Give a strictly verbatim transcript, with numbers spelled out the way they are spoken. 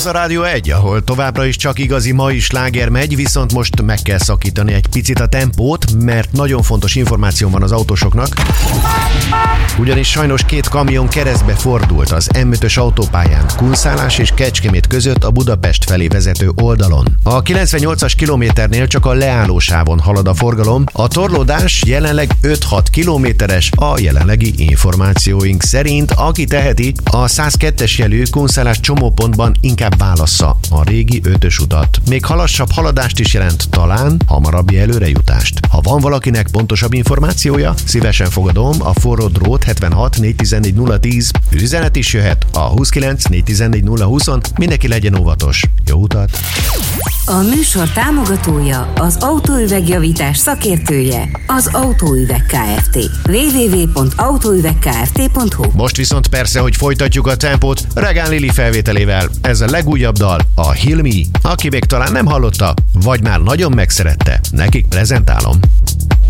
Ez a Rádió egy, ahol továbbra is csak igazi mai sláger megy, viszont most meg kell szakítani egy picit a tempót, mert nagyon fontos információ van az autósoknak. Ugyanis sajnos két kamion keresztbe fordult az M ötös autópályán Kunszálás és Kecskemét között a Budapest felé vezető oldalon. A kilencvennyolcas kilométernél csak a leállósávon halad a forgalom, a torlódás jelenleg öt-hat kilométeres a jelenlegi információink szerint. Aki teheti, a száz kettes jelű Kunszálás csomópontban inkább válassza a régi ötös utat. Még halassabb haladást is jelent, talán hamarabbi előrejutást. Ha van valakinek pontosabb információja, szívesen fogadom. A forró drót hetvenhat négyszáztizennégy nulla tíz, üzenet is jöhet a huszonkilenc négyszáztizennégy nulla húsz. Mindenki legyen óvatos. Jó utat! A műsor támogatója, az autóüvegjavítás szakértője, az Autóüveg Kft. double-u double-u double-u pont autóüvegkft pont hu. Most viszont persze, hogy folytatjuk a tempót Regán Lili felvételével. Ez a legújabb dal, a Heal Me. Aki még talán nem hallotta, vagy már nagyon megszerette, nekik prezentálom.